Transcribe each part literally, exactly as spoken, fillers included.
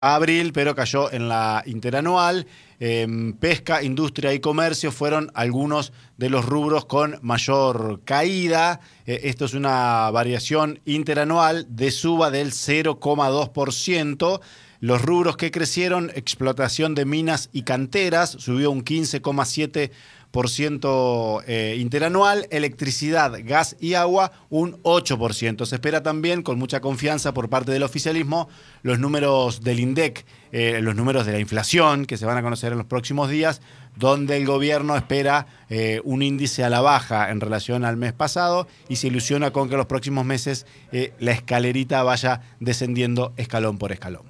abril, pero cayó en la interanual. Eh, pesca, industria y comercio fueron algunos de los rubros con mayor caída. Eh, esto es una variación interanual de suba del cero coma dos por ciento. Los rubros que crecieron: explotación de minas y canteras, subió un quince coma siete por ciento eh, interanual, electricidad, gas y agua, un ocho por ciento. Se espera también, con mucha confianza por parte del oficialismo, los números del INDEC, eh, los números de la inflación, que se van a conocer en los próximos días, donde el gobierno espera eh, un índice a la baja en relación al mes pasado y se ilusiona con que en los próximos meses eh, la escalerita vaya descendiendo escalón por escalón.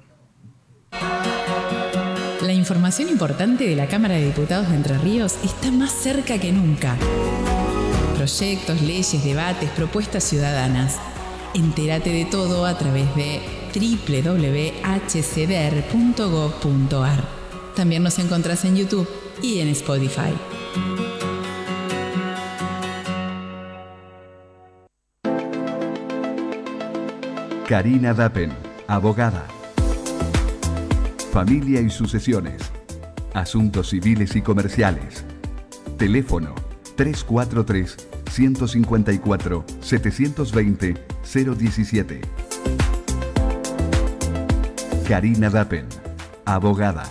La información importante de la Cámara de Diputados de Entre Ríos está más cerca que nunca. Proyectos, leyes, debates, propuestas ciudadanas. Entérate de todo a través de doble u doble u doble u punto h c d r punto gov punto a r. También nos encontrás en YouTube y en Spotify. Karina Dappen, abogada. Familia y sucesiones. Asuntos civiles y comerciales. Teléfono tres cuatro tres, uno cinco cuatro, siete dos cero, cero uno siete. Karina Dappen, abogada.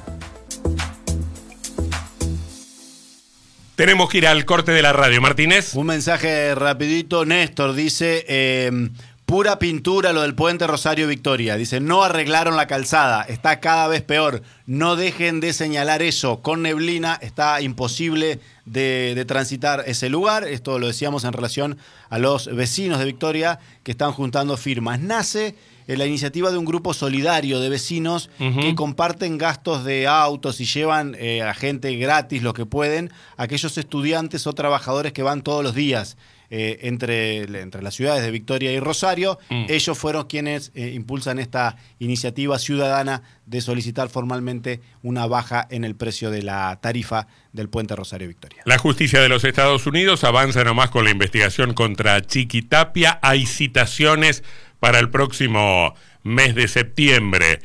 Tenemos que ir al corte de la radio, Martínez. Un mensaje rapidito. Néstor dice... Eh, Pura pintura lo del puente Rosario Victoria. Dice, no arreglaron la calzada, está cada vez peor. No dejen de señalar eso. Con neblina está imposible de, de transitar ese lugar. Esto lo decíamos en relación a los vecinos de Victoria que están juntando firmas. Nace en la iniciativa de un grupo solidario de vecinos uh-huh. que comparten gastos de autos y llevan eh, a gente gratis, lo que pueden, a aquellos estudiantes o trabajadores que van todos los días. Eh, entre, entre las ciudades de Victoria y Rosario. Mm. Ellos fueron quienes eh, impulsan esta iniciativa ciudadana de solicitar formalmente una baja en el precio de la tarifa del puente Rosario Victoria. La justicia de los Estados Unidos avanza nomás con la investigación contra Chiquitapia. Hay citaciones para el próximo mes de septiembre.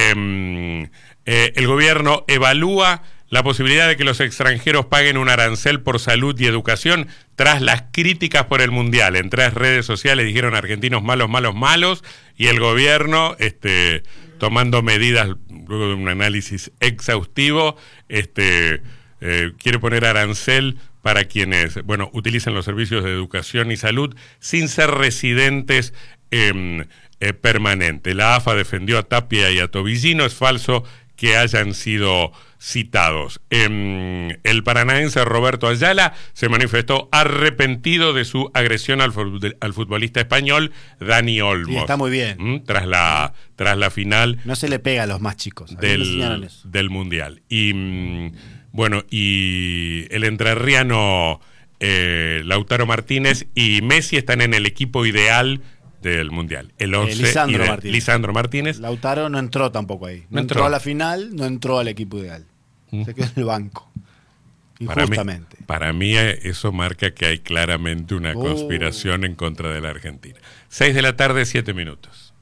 Eh, eh, el gobierno evalúa la posibilidad de que los extranjeros paguen un arancel por salud y educación tras las críticas por el Mundial. En tres redes sociales dijeron argentinos malos, malos, malos, y el gobierno, este, tomando medidas, luego de un análisis exhaustivo, este, eh, quiere poner arancel para quienes, bueno, utilicen los servicios de educación y salud sin ser residentes eh, eh, permanentes. La A F A defendió a Tapia y a Tobillino. Es falso que hayan sido citados. Eh, el paranaense Roberto Ayala se manifestó arrepentido de su agresión al, al futbolista español Dani Olmos. Sí, está muy bien. ¿Mm? Tras la, tras la final. No se le pega a los más chicos. Del, del Mundial. Y mm, bueno, y el entrerriano eh, Lautaro Martínez y Messi están en el equipo ideal del Mundial. El once eh, Lisandro, de, Martínez. Lisandro Martínez. Lautaro no entró tampoco ahí. No, no entró. entró a la final, no entró al equipo ideal. ¿Mm? Se quedó en el banco. Injustamente. Para mí, para mí eso marca que hay claramente una oh. conspiración en contra de la Argentina. Seis de la tarde, siete minutos.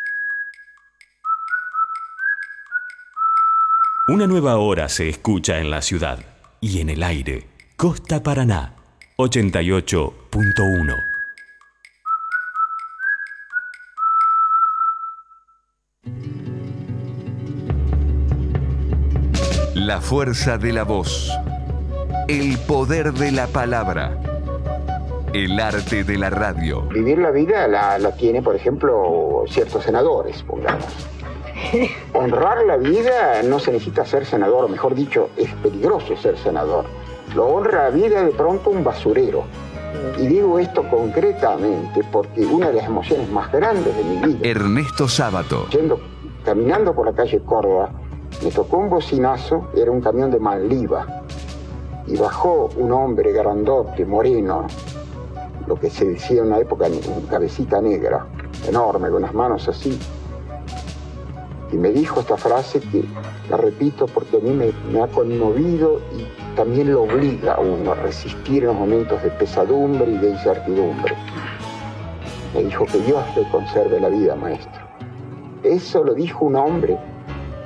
Una nueva hora se escucha en la ciudad y en el aire. Costa Paraná, ochenta y ocho punto uno. La fuerza de la voz, el poder de la palabra, el arte de la radio. Vivir la vida la, la tiene, por ejemplo, ciertos senadores, pongamos. Honrar la vida no se necesita ser senador, o mejor dicho, es peligroso ser senador. Lo honra la vida de pronto un basurero. Y digo esto concretamente porque una de las emociones más grandes de mi vida... Ernesto Sábato. Yendo, caminando por la calle Córdoba, me tocó un bocinazo, era un camión de Manliva, y bajó un hombre grandote, moreno, lo que se decía en una época, un cabecita negra, enorme, con las manos así, y me dijo esta frase que la repito porque a mí me, me ha conmovido y también lo obliga a uno a resistir en los momentos de pesadumbre y de incertidumbre. Me dijo que Dios le conserve la vida, maestro. Eso lo dijo un hombre